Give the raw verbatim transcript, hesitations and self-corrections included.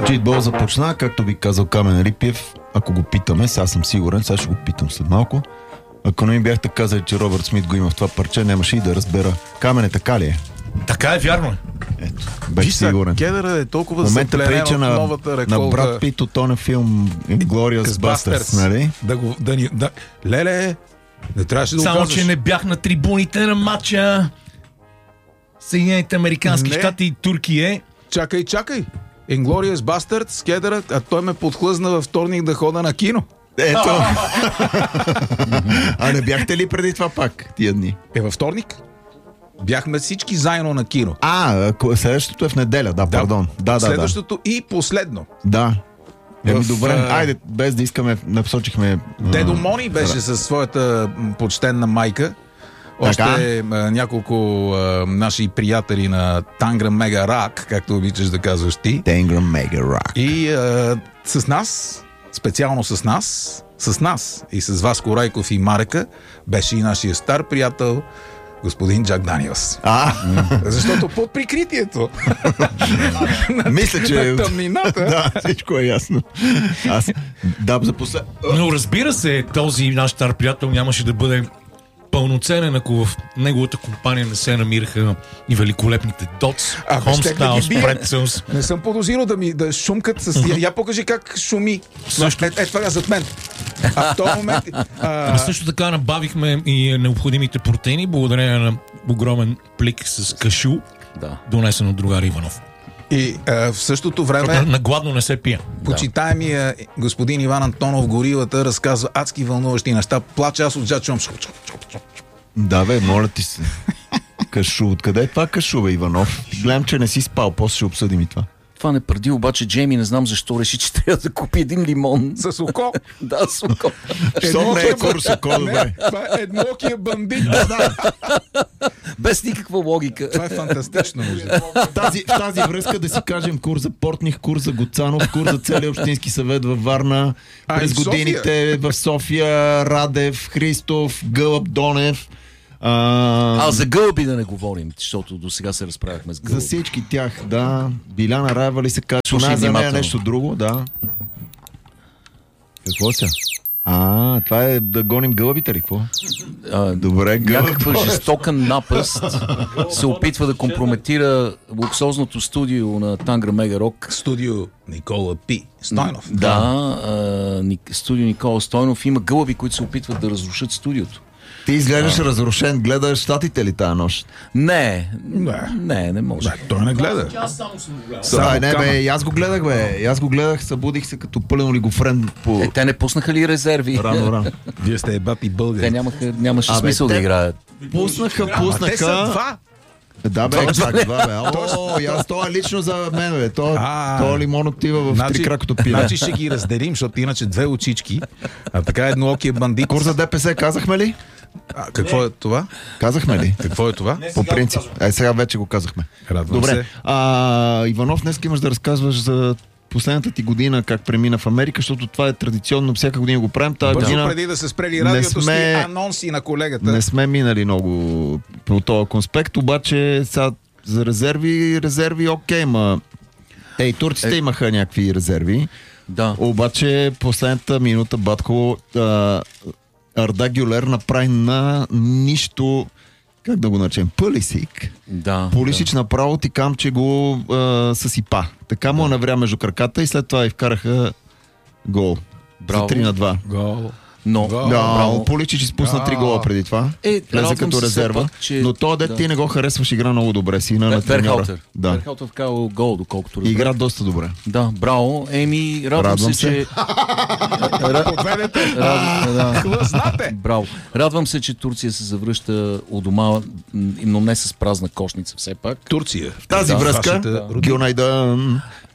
Читбол започна, както би казал Камен Рипиев, ако го питаме, сега съм сигурен, сега ще го питам след малко. Ако не ми бяхте казали, че Робърт Смит го има в това парче, нямаше и да разбера. Камене, така ли е? Така е, вярно. Ето, беше сигурен. Кедъра е толкова момента запленен прилича от на, новата реколта. на Брат Пит от този филм Glorious Bastards, нали? Да го, да ни, да... Леле, не трябваше да Само, го казваш. че не бях на трибуните на матча Съединените американски Не. щати и Туркия. Чакай, чакай. Inglourious Basterds, Кедъра, а той ме подхлъзна във вторник да хода на кино. Ето. А не бяхте ли преди това пак, тия дни? Е, във вторник? Бяхме всички заедно на кино. А, следващото е в неделя, да, пардон. Да, да, Следващото и последно. Да. Еми, В, добре, а, айде, без да искаме, не посочихме... Дедо Мони беше със своята м, почтенна майка. Още а, няколко а, наши приятели на Тангра Мега Рак, както обичаш да казваш ти. Тангра Мега Рак. И а, с нас, специално с нас, с нас и с Васко Райков и Марека, беше и нашия стар приятел господин Джак Даниелс. А, Защото под прикритието мисля, че... на тъмнината. Да, всичко е ясно. Аз... Да, за послед... Но разбира се, този наш стар приятел нямаше да бъде пълноценен, ако в неговата компания не се намираха и великолепните Дотс, Ако щях да ги Homestyles, бия. Pretzels. Не съм подозирал да ми да шумкат с... Я, я покажи как шуми. Също. Е, е, това е зад мен. А в този момент... А А, също така набавихме и необходимите протеини, благодарение на огромен плик с кашу, Да. донесен от другар Иванов. и а, в същото време... На, на гладно не се пие. Почитаемия господин Иван Антонов Горилата разказва адски вълнуващи неща. Плача, аз отзад чувам. Да, бе, моля ти се. Кашу, откъде е това кашу, бе, Иванов? Гледам, че не си спал, после ще обсъдим и това. Това не преди, обаче Джейми не знам защо реши, че трябва да купи един лимон. С око. Да, с око. Що не е курсако, Не, добре? това е едноокия бандит. Да, да. Без никаква логика. Това е фантастично. В тази, в тази връзка да си кажем кур за Портних, кур за Гоцанов, кур за целия общински съвет във Варна, А, през и в София? годините в София, Радев, Христов, Гълъб, Донев. А, А за гълби да не говорим, защото до сега се разправяхме с за гълби. всички тях, да. Биляна Раева ли се казва? Слушай Она за нея внимателно. нещо друго, да. Какво са? А, това е да гоним гълъбите ли? Какво? А, Добре, гълъб. някаква жестока напаст се опитва да компрометира луксозното студио на Тангра Мега Рок. Студио Никола Пи Стойнов. Да, а, Ник- студио Никола Стойнов. Има гълъби, които се опитват да разрушат студиото. Ти изглеждаш разрушен. Гледаш щатите ли тази нощ? Не, Не. не, не може. Да, той не гледа. Аз само съм го гледал. Само А, не, кама. бе, и аз го гледах, бе. И аз го гледах, събудих се като пълен олигофрен по... Е, те не пуснаха ли резерви? Рано, рано. Вие сте ебати Те българи. нямаха, нямаше Абе, смисъл те- да играят. Пуснаха, А те са пуснаха. два. Да, бе, чак два, бе. О, и аз това е лично за мен, бе. То, А. то лимон отива в три кракото пиле. значи ще ги разделим, защото иначе две очички, а така едноокия бандит. Курс за ДПС казахме ли? А, какво е това? Казахме ли? Какво е това? По принцип. Е, сега вече го казахме. Радвам Добре. се. А, Иванов, днес имаш да разказваш за последната ти година, как премина в Америка, защото това е традиционно, всяка година го правим. Тази Бързо година преди да се спрели не радиото, сме- сме... анонси на колегата. не сме минали много по този конспект, обаче сега за резерви, резерви окей, ма... Ей, турците Е. имаха някакви резерви, Да. обаче последната минута Батко а, Арда Гюлер направи на нищо, как да го наречем, пълисик. Да. Полисич направо ти кам, че го а, съсипа. Така му навря между краката и след това и вкараха гол. Браво. За три на два. Гол. Но, Да, Да, браво. Поличич изпусна три гола преди това. Е, Влезе радвам като се резерва. все пак, че- Но то дет да. ти не го харесваш, игра много добре. Сина на треньора. Верхалтер. Да. Верхалтер вкарал гол, доколкото разбрах. Игра доста добре. Да, браво. Еми, радвам, Радвам се, се. че... Подведете. Рад... да. Хлъзнате. Браво. Радвам се, че Турция се завръща у дома, м, но не с празна кошница все пак. Турция. В тази Да, връзка, вашата родина. Гюнайда